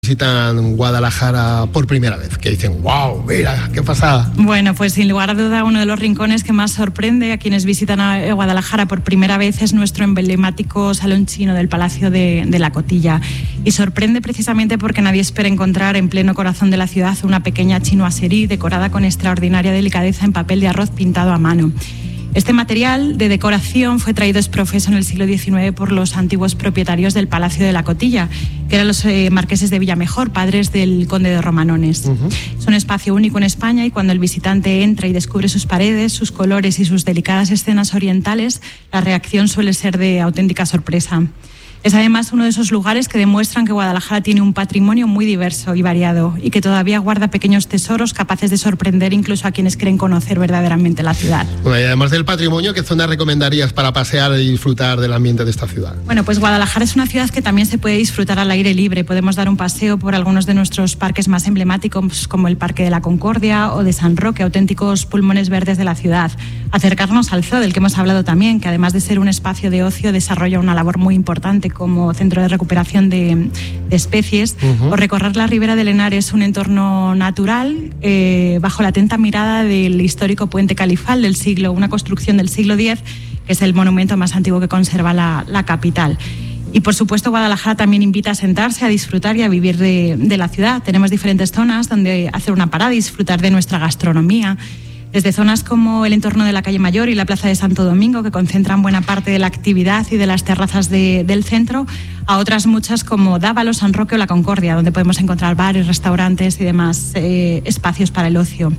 Visitan Guadalajara por primera vez, que dicen, wow, mira, qué pasada. Bueno, pues sin lugar a duda uno de los rincones que más sorprende a quienes visitan a Guadalajara por primera vez es nuestro emblemático Salón Chino del Palacio de la Cotilla. Y sorprende precisamente porque nadie espera encontrar en pleno corazón de la ciudad una pequeña chinoiserie decorada con extraordinaria delicadeza en papel de arroz pintado a mano. Este material de decoración fue traído ex profeso en el siglo XIX por los antiguos propietarios del Palacio de la Cotilla, que eran los marqueses de Villamejor, padres del conde de Romanones. Es un espacio único en España y cuando el visitante entra y descubre sus paredes, sus colores y sus delicadas escenas orientales, la reacción suele ser de auténtica sorpresa. Es además uno de esos lugares que demuestran que Guadalajara tiene un patrimonio muy diverso y variado y que todavía guarda pequeños tesoros capaces de sorprender incluso a quienes quieren conocer verdaderamente la ciudad. Bueno, y además del patrimonio, ¿qué zonas recomendarías para pasear y disfrutar del ambiente de esta ciudad? Bueno, pues Guadalajara es una ciudad que también se puede disfrutar al aire libre. Podemos dar un paseo por algunos de nuestros parques más emblemáticos, como el Parque de la Concordia o de San Roque, auténticos pulmones verdes de la ciudad. Acercarnos al zoo, del que hemos hablado también, que además de ser un espacio de ocio, desarrolla una labor muy importante como centro de recuperación de especies, o recorrer la Ribera del Henares, un entorno natural bajo la atenta mirada del histórico puente Califal una construcción del siglo X, que es el monumento más antiguo que conserva la capital. Y por supuesto Guadalajara también invita a sentarse, a disfrutar y a vivir de la ciudad. Tenemos diferentes zonas donde hacer una parada y disfrutar de nuestra gastronomía. Desde zonas como el entorno de la Calle Mayor y la Plaza de Santo Domingo, que concentran buena parte de la actividad y de las terrazas del centro, a otras muchas como Dávalos, San Roque o La Concordia, donde podemos encontrar bares, restaurantes y demás espacios para el ocio.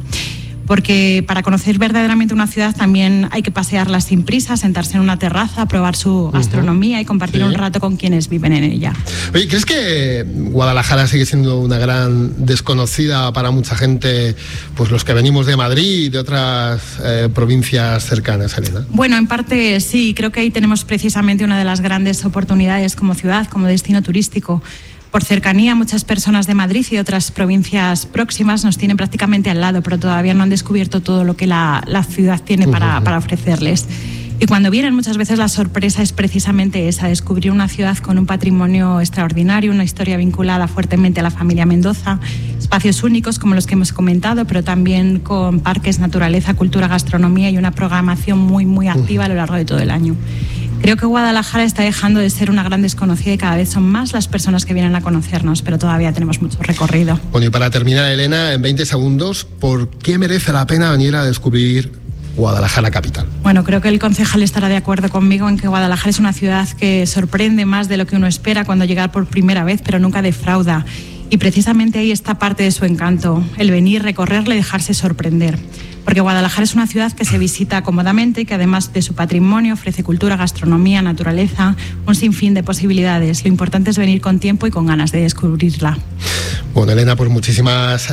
Porque para conocer verdaderamente una ciudad también hay que pasearla sin prisa, sentarse en una terraza, probar su gastronomía y compartir un rato con quienes viven en ella. Oye, ¿crees que Guadalajara sigue siendo una gran desconocida para mucha gente, pues los que venimos de Madrid y de otras provincias cercanas, Elena? Bueno, en parte sí, creo que ahí tenemos precisamente una de las grandes oportunidades como ciudad, como destino turístico. Por cercanía, muchas personas de Madrid y de otras provincias próximas nos tienen prácticamente al lado, pero todavía no han descubierto todo lo que la ciudad tiene para ofrecerles. Y cuando vienen, muchas veces la sorpresa es precisamente esa, descubrir una ciudad con un patrimonio extraordinario, una historia vinculada fuertemente a la familia Mendoza, espacios únicos como los que hemos comentado, pero también con parques, naturaleza, cultura, gastronomía y una programación muy, muy activa a lo largo de todo el año. Creo que Guadalajara está dejando de ser una gran desconocida y cada vez son más las personas que vienen a conocernos, pero todavía tenemos mucho recorrido. Bueno, y para terminar, Elena, en 20 segundos, ¿por qué merece la pena venir a descubrir Guadalajara capital? Bueno, creo que el concejal estará de acuerdo conmigo en que Guadalajara es una ciudad que sorprende más de lo que uno espera cuando llega por primera vez, pero nunca defrauda. Y precisamente ahí está parte de su encanto, el venir, recorrerla y dejarse sorprender. Porque Guadalajara es una ciudad que se visita cómodamente y que además de su patrimonio ofrece cultura, gastronomía, naturaleza, un sinfín de posibilidades. Lo importante es venir con tiempo y con ganas de descubrirla. Bueno, Elena, pues muchísimas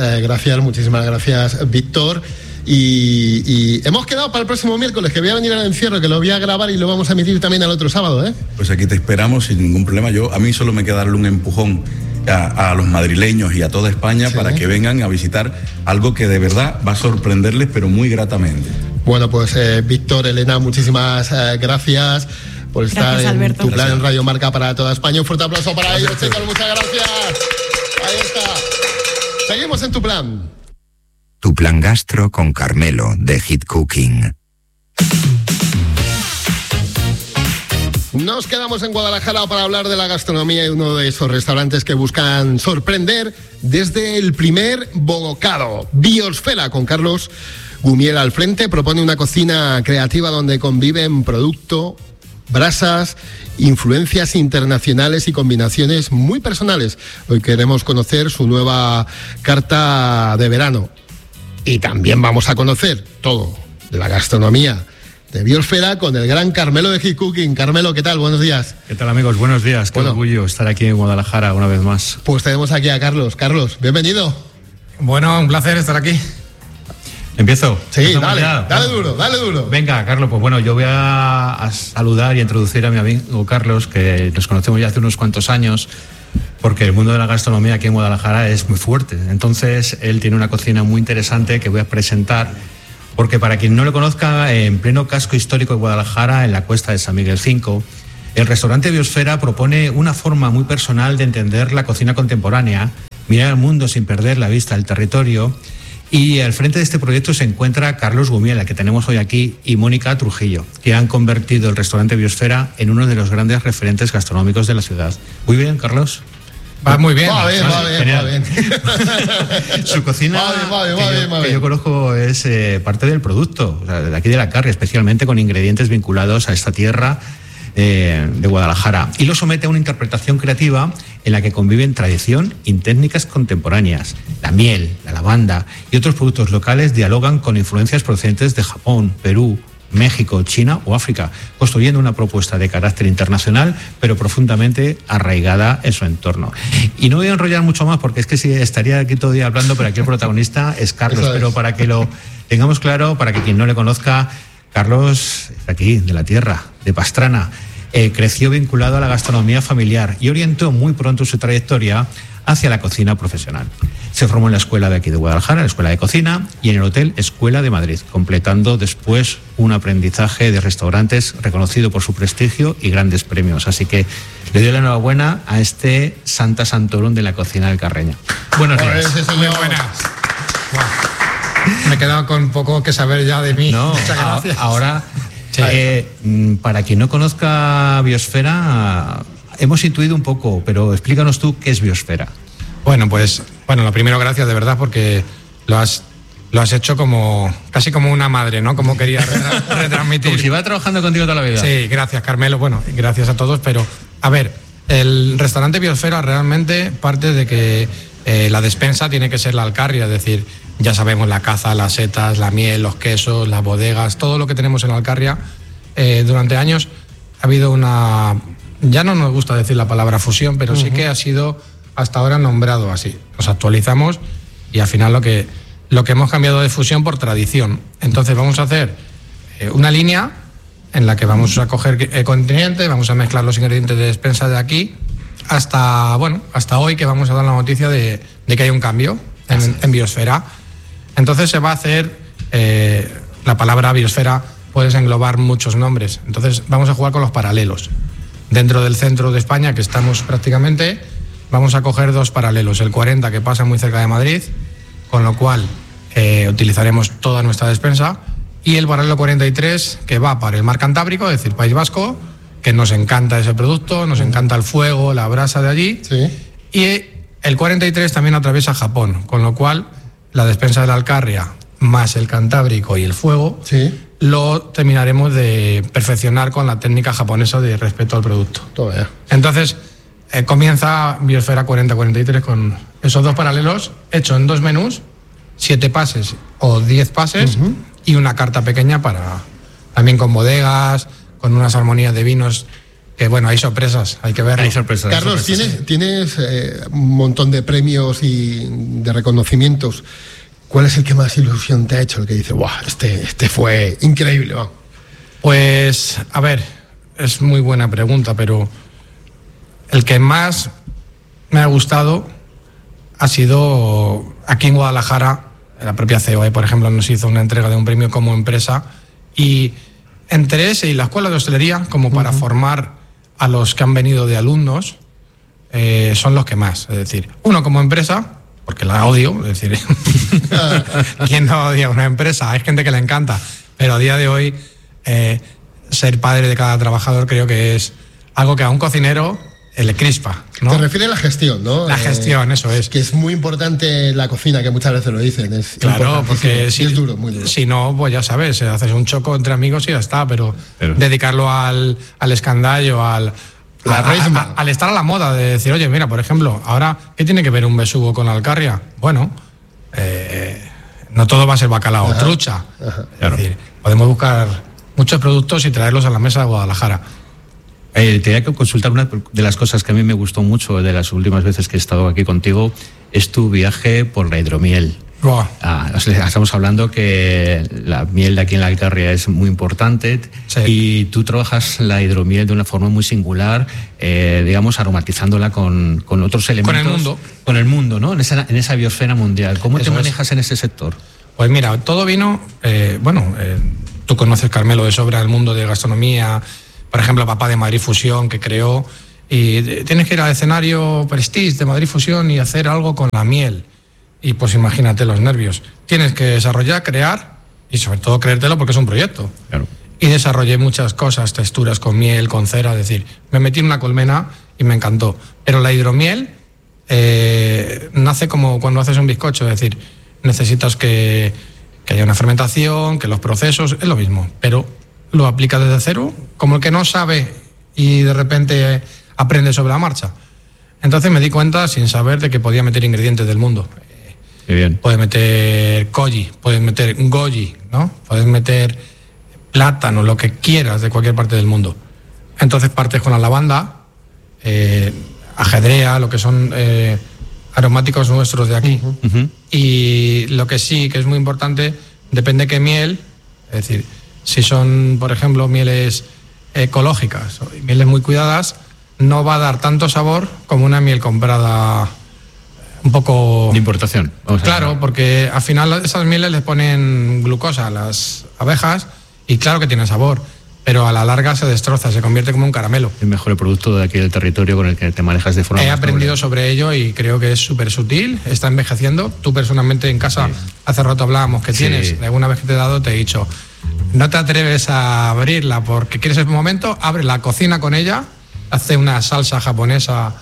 gracias, Víctor. Y hemos quedado para el próximo miércoles, que voy a venir al encierro, que lo voy a grabar y lo vamos a emitir también al otro sábado, ¿eh? Pues aquí te esperamos sin ningún problema. A mí solo me queda darle un empujón a los madrileños y a toda España para que vengan a visitar algo que de verdad va a sorprenderles, pero muy gratamente. Bueno, pues Víctor, Elena, muchísimas gracias por estar en Tu Plan en Radio Marca para toda España. Un fuerte aplauso para ellos, chicos, muchas gracias. Ahí está. Seguimos en Tu Plan. Tu Plan Gastro con Carmelo, de Hit Cooking. Nos quedamos en Guadalajara para hablar de la gastronomía y uno de esos restaurantes que buscan sorprender desde el primer bocado. Biosfera, con Carlos Gumiel al frente, propone una cocina creativa donde conviven producto, brasas, influencias internacionales y combinaciones muy personales. Hoy queremos conocer su nueva carta de verano. Y también vamos a conocer todo de la gastronomía de Biosfera con el gran Carmelo de Hit Cooking. Carmelo, ¿qué tal? Buenos días. ¿Qué tal, amigos? Buenos días. Qué orgullo estar aquí en Guadalajara una vez más. Pues tenemos aquí a Carlos. Carlos, bienvenido. Bueno, un placer estar aquí. ¿Empiezo? Sí, dale duro. Venga, Carlos, pues bueno, yo voy a saludar y a introducir a mi amigo Carlos, que nos conocemos ya hace unos cuantos años, porque el mundo de la gastronomía aquí en Guadalajara es muy fuerte. Entonces, él tiene una cocina muy interesante que voy a presentar, porque para quien no lo conozca, en pleno casco histórico de Guadalajara, en la cuesta de San Miguel 5, El restaurante Biosfera propone una forma muy personal de entender la cocina contemporánea, mirar al mundo sin perder la vista del territorio. Y al frente de este proyecto se encuentra Carlos Gumiel, al que tenemos hoy aquí, y Mónica Trujillo, que han convertido el restaurante Biosfera en uno de los grandes referentes gastronómicos de la ciudad. Muy bien, Carlos. Va muy bien. Va bien. Su cocina, que yo conozco, es parte del producto, o sea, de aquí de la Carria, especialmente con ingredientes vinculados a esta tierra de Guadalajara, y lo somete a una interpretación creativa en la que conviven tradición y técnicas contemporáneas. La miel, la lavanda y otros productos locales dialogan con influencias procedentes de Japón, Perú, México, China o África, construyendo una propuesta de carácter internacional, pero profundamente arraigada en su entorno. Y no voy a enrollar mucho más, porque es que sí, estaría aquí todo el día hablando, pero aquí el protagonista es Carlos. Pero para que lo tengamos claro, para que quien no le conozca, Carlos es de aquí, de la tierra, de Pastrana. Creció vinculado a la gastronomía familiar y orientó muy pronto su trayectoria hacia la cocina profesional. Se formó en la escuela de aquí de Guadalajara, la Escuela de Cocina, y en el Hotel Escuela de Madrid, completando después un aprendizaje de restaurantes reconocido por su prestigio y grandes premios. Así que le doy la enhorabuena a este Santa Santorum de la cocina del Carreño. Buenos días. Muy buenas. Wow. Me he quedado con poco que saber ya de mí. No, muchas gracias. Ahora, para quien no conozca Biosfera, hemos intuido un poco, pero explícanos tú qué es Biosfera. Bueno, lo primero, gracias de verdad, porque lo has hecho casi como una madre, ¿no? Como quería retransmitir. Como si iba trabajando contigo toda la vida. Sí, gracias, Carmelo. Bueno, gracias a todos, pero a ver, el restaurante Biosfera realmente parte de que la despensa tiene que ser la Alcarria, es decir, ya sabemos, la caza, las setas, la miel, los quesos, las bodegas, todo lo que tenemos en la Alcarria. Durante años ha habido ya no nos gusta decir la palabra fusión, pero sí que ha sido hasta ahora nombrado así. Nos actualizamos y al final lo que hemos cambiado de fusión por tradición. Entonces vamos a hacer una línea en la que vamos a coger continentes, vamos a mezclar los ingredientes de despensa de aquí hasta hoy, que vamos a dar la noticia de que hay un cambio en Biosfera. Entonces se va a hacer, la palabra Biosfera puedes englobar muchos nombres. Entonces vamos a jugar con los paralelos. Dentro del centro de España, que estamos prácticamente, vamos a coger dos paralelos. El 40, que pasa muy cerca de Madrid, con lo cual utilizaremos toda nuestra despensa, y el paralelo 43, que va para el mar Cantábrico, es decir, País Vasco, que nos encanta ese producto, nos encanta el fuego, la brasa de allí. Sí. Y el 43 también atraviesa Japón, con lo cual la despensa de la Alcarria más el Cantábrico y el fuego, sí, lo terminaremos de perfeccionar con la técnica japonesa de respeto al producto. Todavía. Entonces comienza Biosfera 40-43 con esos dos paralelos, hecho en 2 menús, 7 pases o 10 pases, y una carta pequeña también con bodegas, con unas armonías de vinos, que bueno, hay sorpresas, hay que verlo. Hay sorpresas. Carlos, tienes un montón de premios y de reconocimientos. ¿Cuál es el que más ilusión te ha hecho? El que dice, ¡guau! Este fue increíble. ¿Va? Pues, a ver, es muy buena pregunta, pero el que más me ha gustado ha sido aquí en Guadalajara. La propia COE, por ejemplo, nos hizo una entrega de un premio como empresa, y entre ese y la Escuela de Hostelería, como para formar a los que han venido de alumnos, son los que más. Es decir, uno como empresa, porque la odio, es decir, ¿quién no odia una empresa? Hay gente que le encanta, pero a día de hoy ser padre de cada trabajador creo que es algo que a un cocinero le crispa, ¿no? Te refieres a la gestión, ¿no? La gestión, eso es. Que es muy importante la cocina, que muchas veces lo dicen. Claro, porque sí, es duro, muy duro. Si no, pues ya sabes, haces un choco entre amigos y ya está, pero dedicarlo al escandallo, al estar a la moda, de decir, oye, mira, por ejemplo, ahora, ¿qué tiene que ver un besugo con la Alcarria? Bueno, no todo va a ser bacalao o trucha. Es decir, podemos buscar muchos productos y traerlos a la mesa de Guadalajara. Tenía que consultar una de las cosas que a mí me gustó mucho de las últimas veces que he estado aquí contigo, es tu viaje por la hidromiel. Wow. Estamos hablando que la miel de aquí en la Alcarria es muy importante, sí, y tú trabajas la hidromiel de una forma muy singular, digamos, aromatizándola con otros elementos. Con el mundo, ¿no? En esa biosfera mundial. ¿Cómo te manejas en ese sector? Pues mira, todo vino, tú conoces, Carmelo, de sobra el mundo de gastronomía, por ejemplo, papá de Madrid Fusión, que creó, y tienes que ir al escenario Prestige de Madrid Fusión y hacer algo con la miel. Y pues imagínate los nervios. Tienes que desarrollar, crear y sobre todo creértelo porque es un proyecto. Claro. Y desarrollé muchas cosas, texturas con miel, con cera, es decir, me metí en una colmena y me encantó. Pero la hidromiel nace como cuando haces un bizcocho, es decir, necesitas que haya una fermentación, que los procesos, es lo mismo, pero lo aplicas desde cero, como el que no sabe y de repente aprende sobre la marcha. Entonces me di cuenta, sin saber, de que podía meter ingredientes del mundo. Qué bien. Puedes meter koji, puedes meter goji, ¿no? Puedes meter plátano, lo que quieras de cualquier parte del mundo. Entonces partes con la lavanda, ajedrea, lo que son aromáticos nuestros de aquí. Y lo que sí que es muy importante, depende qué miel, es decir, si son, por ejemplo, mieles ecológicas o mieles muy cuidadas, no va a dar tanto sabor como una miel comprada un poco... De importación. Claro, porque al final esas mieles les ponen glucosa a las abejas y claro que tiene sabor, pero a la larga se destroza, se convierte como un caramelo. El mejor producto de aquí del territorio con el que te manejas de forma He más aprendido noble. sobre ello y creo que es súper sutil, está envejeciendo. Tú personalmente en casa, hace rato hablábamos que tienes, de alguna vez que te he dado te he dicho, no te atreves a abrirla porque quieres el momento, abre la cocina con ella, hace una salsa japonesa,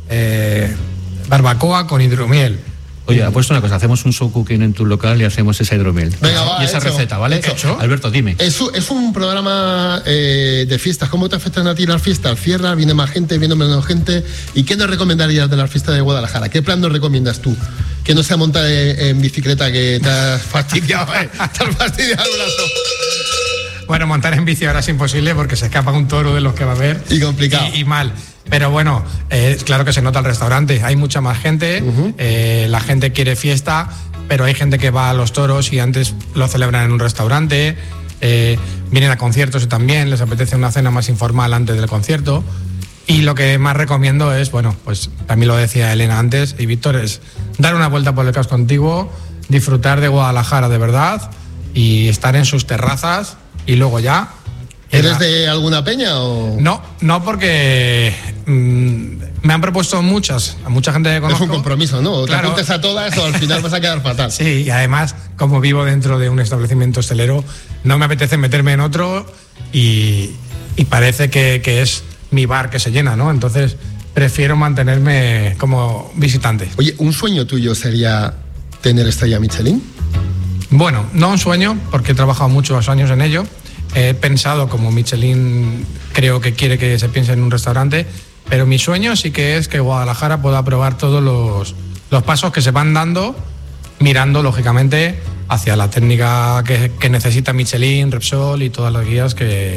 barbacoa con hidromiel. Oye, apuesto una cosa, hacemos un show cooking en tu local y hacemos esa hidromiel. Venga, va, y esa hecho. receta, ¿vale? Hecho. Alberto, dime. Es un programa de fiestas. ¿Cómo te afectan a ti las fiestas? ¿Cierra? ¿Viene más gente? ¿Viene menos gente? ¿Y qué nos recomendarías de las fiestas de Guadalajara? ¿Qué plan nos recomiendas tú? Que no sea montar en bicicleta, que te has fastidiado, te has fastidiado el brazo. Bueno, montar en bici ahora es imposible porque se escapa un toro de los que va a haber. Y complicado. Y mal. Pero bueno, claro que se nota el restaurante. Hay mucha más gente, la gente quiere fiesta, pero hay gente que va a los toros y antes lo celebran en un restaurante. Vienen a conciertos y también les apetece una cena más informal antes del concierto. Y lo que más recomiendo es, bueno, pues también lo decía Elena antes y Víctor, es dar una vuelta por el casco antiguo, disfrutar de Guadalajara de verdad y estar en sus terrazas y luego ya... ¿Eres de alguna peña o...? No, porque me han propuesto a mucha gente que conozco. Es un compromiso, ¿no? Claro. Te apuntes a todas o al final vas a quedar fatal. Sí, y además, como vivo dentro de un establecimiento hostelero, no me apetece meterme en otro y parece que es mi bar que se llena, ¿no? Entonces, prefiero mantenerme como visitante. Oye, ¿un sueño tuyo sería tener estrella Michelin? Bueno, no un sueño, porque he trabajado muchos años en ello. He pensado, como Michelin creo que quiere que se piense en un restaurante, pero mi sueño sí que es que Guadalajara pueda probar todos los pasos que se van dando, mirando lógicamente hacia la técnica que necesita Michelin, Repsol y todas las guías que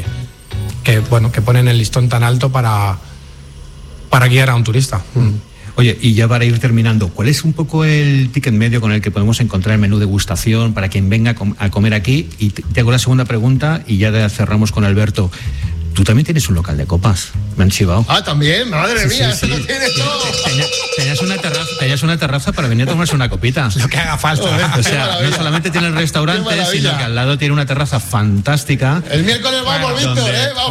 ponen el listón tan alto para guiar a un turista. Oye, y ya para ir terminando, ¿cuál es un poco el ticket medio con el que podemos encontrar el menú degustación para quien venga a comer aquí? Y te hago la segunda pregunta y ya cerramos con Alberto. Tú también tienes un local de copas, me han chivado. Ah, también, madre mía, sí. eso lo tienes todo. Tenías una terraza para venir a tomarse una copita. Lo que haga falta. O sea, no solamente tiene el Qué restaurante, maravilla. sino que al lado tiene una terraza fantástica. El miércoles vamos, Víctor, Vamos.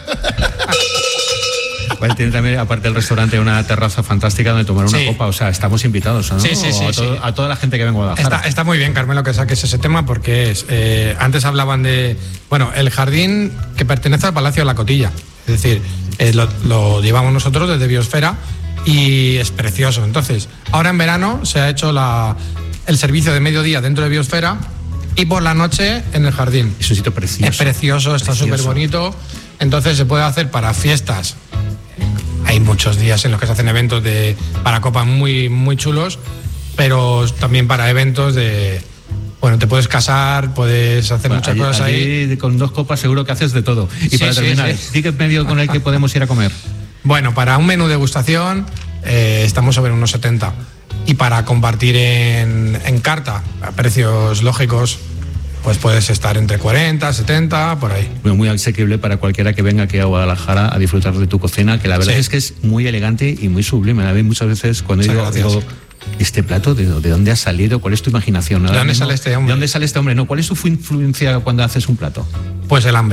Pues tiene también, aparte del restaurante, una terraza fantástica donde tomar una Sí. copa. O sea, estamos invitados, ¿no? Sí. A toda la gente que venga a Guadalajara. Está muy bien, Carmelo, que saques ese tema porque antes hablaban de... Bueno, el jardín que pertenece al Palacio de la Cotilla. Es decir, lo llevamos nosotros desde Biosfera y es precioso. Entonces, ahora en verano se ha hecho el servicio de mediodía dentro de Biosfera y por la noche en el jardín. Es un sitio precioso. Es precioso, está súper bonito. Entonces se puede hacer para fiestas. Hay muchos días en los que se hacen eventos para copas muy, muy chulos, pero también para eventos bueno, te puedes casar, puedes hacer muchas cosas ahí. Allí con 2 copas seguro que haces de todo. Y para terminar, sí. ticket medio con el que podemos ir a comer. Bueno, para un menú degustación estamos sobre unos 70. Y para compartir en carta, a precios lógicos, pues puedes estar entre 40, 70, por ahí. Bueno, muy asequible para cualquiera que venga aquí a Guadalajara a disfrutar de tu cocina, que la verdad es que es muy elegante y muy sublime. A mí muchas veces cuando digo, ¿este plato de dónde ha salido? ¿Cuál es tu imaginación? ¿De dónde sale este hombre? ¿De dónde sale este hombre? No, ¿cuál es tu influencia cuando haces un plato? Pues el hambre.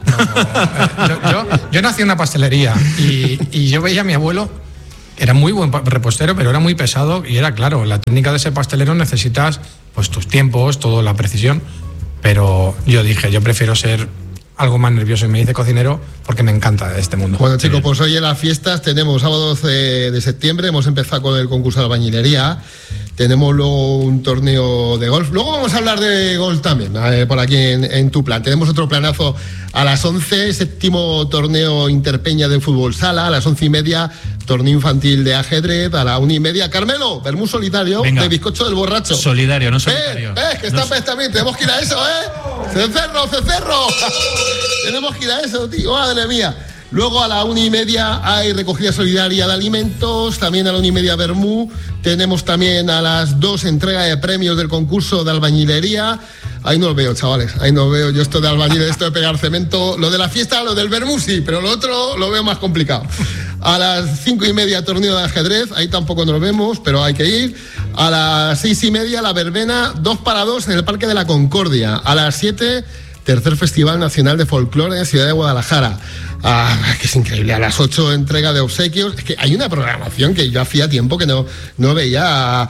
Yo nací en una pastelería y yo veía a mi abuelo, era muy buen repostero, pero era muy pesado y era claro, la técnica de ser pastelero necesitas pues tus tiempos, toda la precisión, pero yo dije, yo prefiero ser algo más nervioso y me hice cocinero porque me encanta este mundo. Bueno, chicos, pues hoy en las fiestas tenemos sábado 12 de septiembre, hemos empezado con el concurso de albañilería, tenemos luego un torneo de golf, luego vamos a hablar de golf también, por aquí en tu plan. Tenemos otro planazo a las 11, séptimo torneo Interpeña de fútbol sala, a las 11:30, torneo infantil de ajedrez, a la 1:30. Carmelo, vermú solidario. Venga. De bizcocho del borracho. Solidario, no solitario. Que está también, tenemos que ir a eso, ¡Cecerro! Tenemos que ir a eso, tío, madre mía. Luego a la 1:30 hay recogida solidaria de alimentos, también a la 1:30 vermú, tenemos también a las 2 entrega de premios del concurso de albañilería. Ahí no lo veo, chavales, ahí no veo yo esto de albañilería, esto de pegar cemento, lo de la fiesta, lo del vermú sí, pero lo otro lo veo más complicado. A las 5:30 torneo de ajedrez, ahí tampoco nos vemos, pero hay que ir. A las 6:30 la verbena 2 para 2 en el Parque de la Concordia. A las 7 tercer Festival Nacional de Folclore en Ciudad de Guadalajara. Que es increíble. A las 8 entrega de obsequios. Es que hay una programación que yo hacía tiempo que no veía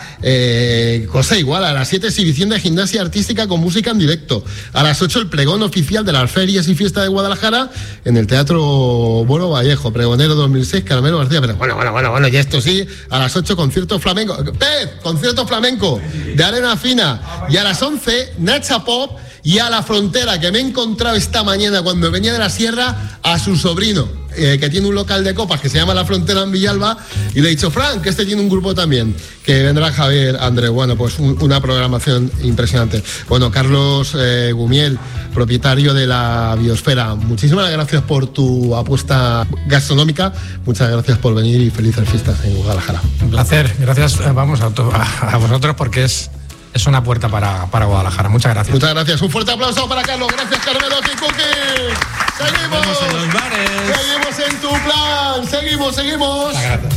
cosa igual. A las 7 exhibición de gimnasia artística con música en directo. A las 8 el pregón oficial de las ferias y fiestas de Guadalajara en el Teatro Boro Vallejo. Pregonero 2006, Carmelo García. Pero bueno, ya esto sí. A las 8 concierto flamenco. Concierto flamenco de Arena Fina. Y a las 11 Nacha Pop. Y a La Frontera, que me he encontrado esta mañana cuando venía de la sierra a su sobrino, que tiene un local de copas que se llama La Frontera en Villalba, y le he dicho, Frank, que este tiene un grupo también, que vendrá Javier Andrés. Bueno, pues una programación impresionante. Bueno, Carlos Gumiel, propietario de la Biosfera, muchísimas gracias por tu apuesta gastronómica, muchas gracias por venir y felices fiestas en Guadalajara. Un placer, gracias a vosotros porque es una puerta para Guadalajara. Muchas gracias. Muchas gracias. Un fuerte aplauso para Carlos. Gracias, Carmelo Kikuki. Seguimos. Nos vemos en los bares. Seguimos en tu plan. Seguimos. Gracias.